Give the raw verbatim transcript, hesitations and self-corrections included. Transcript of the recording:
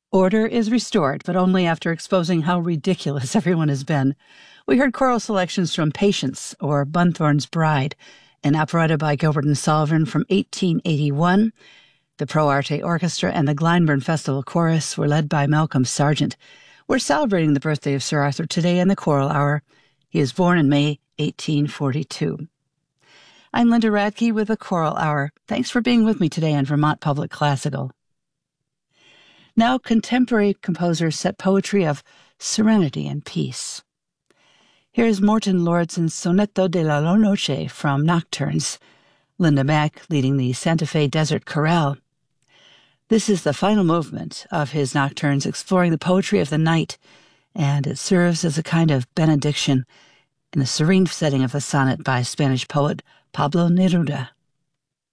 Order is restored, but only after exposing how ridiculous everyone has been. We heard choral selections from Patience, or Bunthorne's Bride, an operetta by Gilbert and Sullivan from eighteen eighty-one. The Pro Arte Orchestra and the Glyndebourne Festival Chorus were led by Malcolm Sargent. We're celebrating the birthday of Sir Arthur today in the Choral Hour. He was born in May eighteen forty-two. I'm Linda Radke with the Choral Hour. Thanks for being with me today on Vermont Public Classical. Now, contemporary composers set poetry of serenity and peace. Here's Morton Lauridsen's Soneto de la Noche from Nocturnes, Linda Mack leading the Santa Fe Desert Chorale. This is the final movement of his Nocturnes, exploring the poetry of the night, and it serves as a kind of benediction in the serene setting of the sonnet by Spanish poet Pablo Neruda.